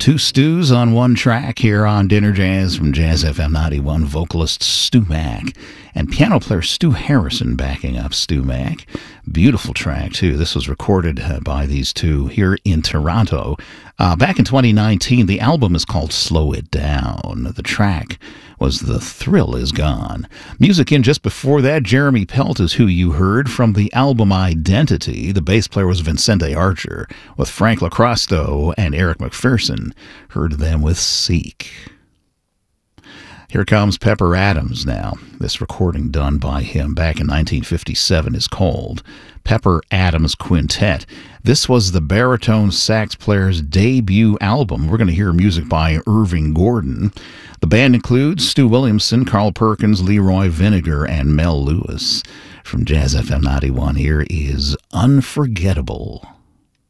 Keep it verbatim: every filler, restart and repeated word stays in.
Two Stews on one track here on Dinner Jazz from Jazz F M ninety-one. Vocalist Stu Mack and piano player Stu Harrison backing up Stu Mack. Beautiful track, too. This was recorded uh, by these two here in Toronto. Uh, back in twenty nineteen, the album is called Slow It Down. The track was The Thrill Is Gone. Music in just before that, Jeremy Pelt is who you heard from the album Identity. The bass player was Vincente Archer, with Frank LaCrosto and Eric McPherson. Heard them with Seek. Here comes Pepper Adams now. This recording done by him back in nineteen fifty-seven is called Pepper Adams Quintet. This was the baritone sax player's debut album. We're going to hear music by Irving Gordon. The band includes Stu Williamson, Carl Perkins, Leroy Vinegar, and Mel Lewis. From Jazz F M ninety-one, here is Unforgettable.